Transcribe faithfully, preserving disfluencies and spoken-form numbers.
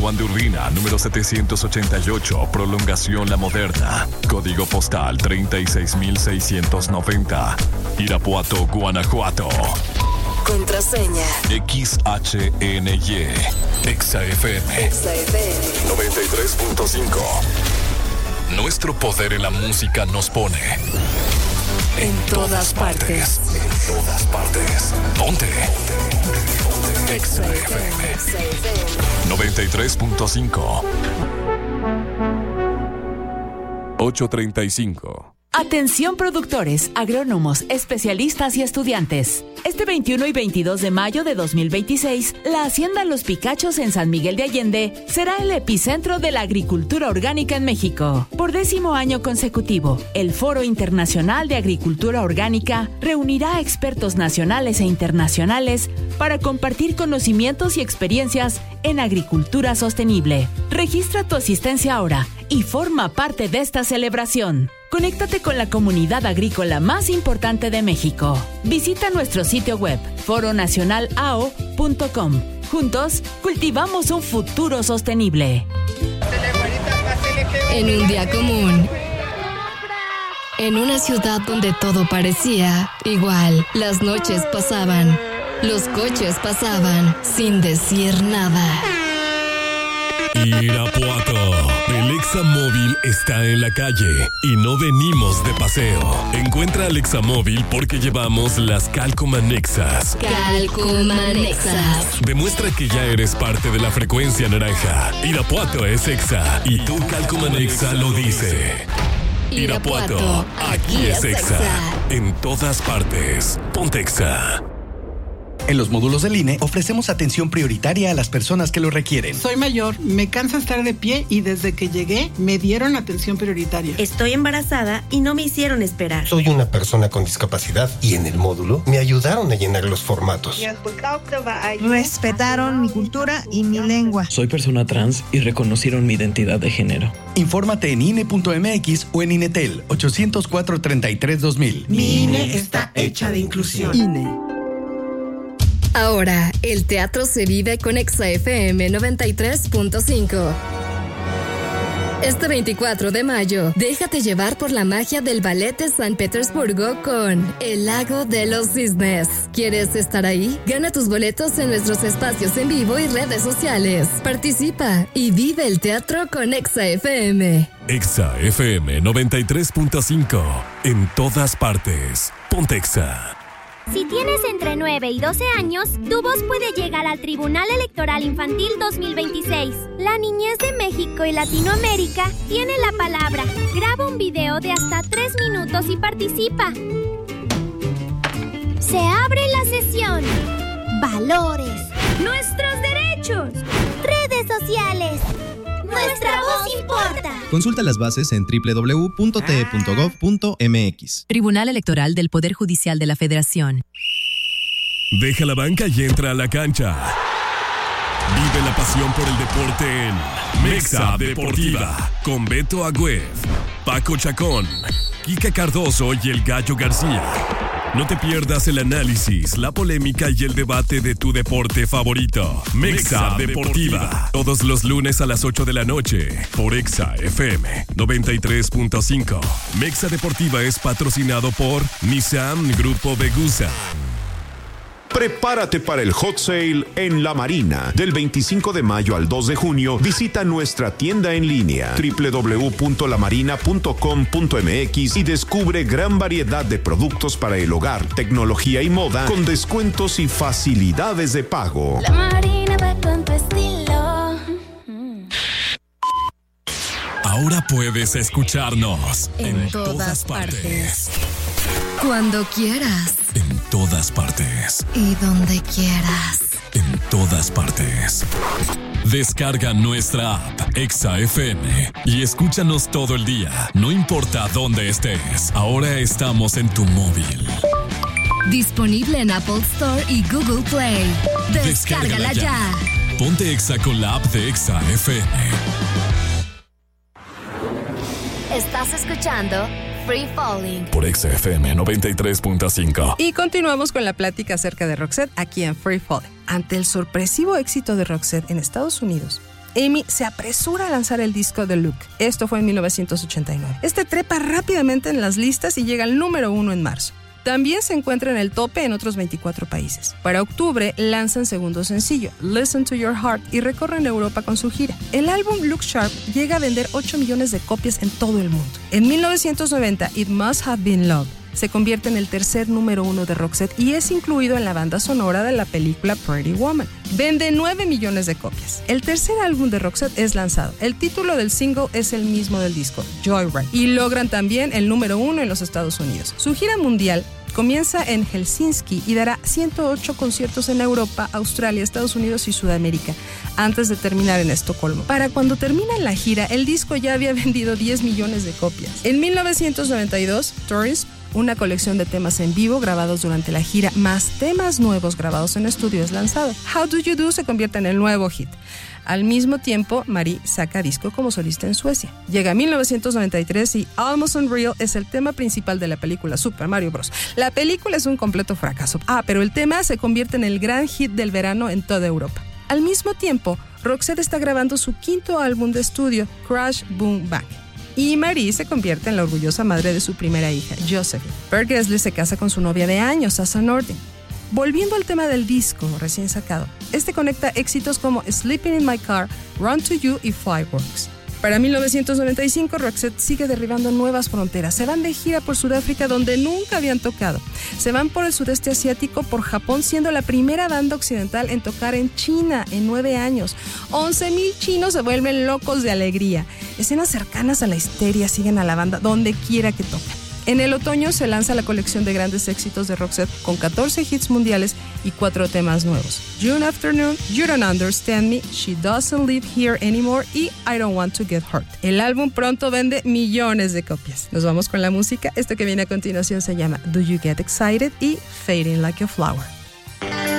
Juan de Urbina, número setecientos ochenta y ocho, Prolongación La Moderna. Código postal treinta y seis mil seiscientos noventa. Irapuato, Guanajuato. Contraseña X H N Y. Exa F M. Exa F M noventa y tres punto cinco. Nuestro poder en la música nos pone en, en todas, todas partes. partes. En todas partes. Ponte. Ponte. Exa F M noventa y tres punto cinco. ocho treinta y cinco. Atención productores, agrónomos, especialistas y estudiantes. Este veintiuno y veintidós de mayo de dos mil veintiséis, la Hacienda Los Picachos en San Miguel de Allende será el epicentro de la agricultura orgánica en México. Por décimo año consecutivo, el Foro Internacional de Agricultura Orgánica reunirá a expertos nacionales e internacionales para compartir conocimientos y experiencias en agricultura sostenible. Registra tu asistencia ahora y forma parte de esta celebración. Conéctate con la comunidad agrícola más importante de México. Visita nuestro sitio web foro nacional a o punto com. Juntos, cultivamos un futuro sostenible. En un día común, en una ciudad donde todo parecía igual, las noches pasaban, los coches pasaban sin decir nada. Irapuato, el Examóvil está en la calle y no venimos de paseo. Encuentra al Examóvil porque llevamos las Calcomanexas. Calcomanexas. Demuestra que ya eres parte de la frecuencia naranja. Irapuato es Exa y tu Calcomanexa lo dice. Irapuato, aquí es Exa. En todas partes. Ponte Exa. En los módulos del I N E ofrecemos atención prioritaria a las personas que lo requieren. Soy mayor, me cansa estar de pie y desde que llegué me dieron atención prioritaria. Estoy embarazada y no me hicieron esperar. Soy una persona con discapacidad y en el módulo me ayudaron a llenar los formatos. Respetaron mi cultura y mi lengua. Soy persona trans y reconocieron mi identidad de género. Infórmate en I N E punto M X o en INETEL ochocientos cuatro, treinta y tres, dos mil. Mi I N E está hecha de inclusión. I N E. Ahora, el teatro se vive con Exa F M noventa y tres punto cinco. Este veinticuatro de mayo, déjate llevar por la magia del Ballet de San Petersburgo con El Lago de los Cisnes. ¿Quieres estar ahí? Gana tus boletos en nuestros espacios en vivo y redes sociales. Participa y vive el teatro con Exa F M. Exa F M noventa y tres punto cinco. En todas partes. Ponte Exa. Si tienes entre nueve y doce años, tu voz puede llegar al Tribunal Electoral Infantil dos mil veintiséis. La niñez de México y Latinoamérica tiene la palabra. Graba un video de hasta tres minutos y participa. Se abre la sesión. Valores. Nuestros derechos. Redes sociales. Nuestra voz importa. Consulta las bases en doble u doble u doble u punto t e punto gov punto m x. Tribunal Electoral del Poder Judicial de la Federación. Deja la banca y entra a la cancha. Vive la pasión por el deporte en Mexa Deportiva con Beto Agüed, Paco Chacón, Kika Cardoso y el Gallo García. No te pierdas el análisis, la polémica y el debate de tu deporte favorito. Mexa Deportiva. Todos los lunes a las ocho de la noche por Exa F M noventa y tres punto cinco. Mexa Deportiva es patrocinado por Nissan Grupo Vegusa. Prepárate para el Hot Sale en La Marina. Del veinticinco de mayo al dos de junio, visita nuestra tienda en línea doble u doble u doble u punto la marina punto com punto m x y descubre gran variedad de productos para el hogar, tecnología y moda con descuentos y facilidades de pago. La Marina va con tu estilo. Ahora puedes escucharnos en, en todas, todas partes. partes. Cuando quieras. En todas partes. Y donde quieras. En todas partes. Descarga nuestra app Exa F M y escúchanos todo el día. No importa dónde estés. Ahora estamos en tu móvil. Disponible en Apple Store y Google Play. Descárgala, Descárgala ya. ya. Ponte Exa con la app de Exa F M. Estás escuchando Free Falling por Exa F M noventa y tres punto cinco. Y continuamos con la plática acerca de Roxette aquí en Free Falling. Ante el sorpresivo éxito de Roxette en Estados Unidos, Amy se apresura a lanzar el disco de Look. Esto fue en mil novecientos ochenta y nueve. Este trepa rápidamente en las listas y llega al número uno en marzo. También se encuentra en el tope en otros veinticuatro países. Para octubre lanzan segundo sencillo, Listen to Your Heart, y recorren Europa con su gira. El álbum Look Sharp llega a vender ocho millones de copias en todo el mundo. En mil novecientos noventa, It Must Have Been Love se convierte en el tercer número uno de Roxette y es incluido en la banda sonora de la película Pretty Woman. Vende nueve millones de copias. El tercer álbum de Roxette es lanzado. El título del single es el mismo del disco, Joyride, y logran también el número uno en los Estados Unidos. Su gira mundial comienza en Helsinki y dará ciento ocho conciertos en Europa, Australia, Estados Unidos y Sudamérica, antes de terminar en Estocolmo. Para cuando termina la gira, el disco ya había vendido diez millones de copias. En mil novecientos noventa y dos, Tourist, una colección de temas en vivo grabados durante la gira, más temas nuevos grabados en estudio, es lanzado. How Do You Do se convierte en el nuevo hit. Al mismo tiempo, Marie saca disco como solista en Suecia. Llega mil novecientos noventa y tres y Almost Unreal es el tema principal de la película Super Mario Bros. La película es un completo fracaso. Ah, pero el tema se convierte en el gran hit del verano en toda Europa. Al mismo tiempo, Roxette está grabando su quinto álbum de estudio, Crash Boom Bang. Y Marie se convierte en la orgullosa madre de su primera hija, Josephine. Bert Gessler se casa con su novia de años, Asa Nordin. Volviendo al tema del disco recién sacado, este conecta éxitos como Sleeping in My Car, Run to You y Fireworks. Para mil novecientos noventa y cinco, Roxette sigue derribando nuevas fronteras. Se van de gira por Sudáfrica, donde nunca habían tocado. Se van por el sudeste asiático, por Japón, siendo la primera banda occidental en tocar en China en nueve años. once mil chinos se vuelven locos de alegría. Escenas cercanas a la histeria siguen a la banda donde quiera que toquen. En el otoño se lanza la colección de grandes éxitos de Roxette con catorce hits mundiales y cuatro temas nuevos. June Afternoon, You Don't Understand Me, She Doesn't Live Here Anymore y I Don't Want to Get Hurt. El álbum pronto vende millones de copias. Nos vamos con la música. Esto que viene a continuación se llama Do You Get Excited y Fading Like a Flower.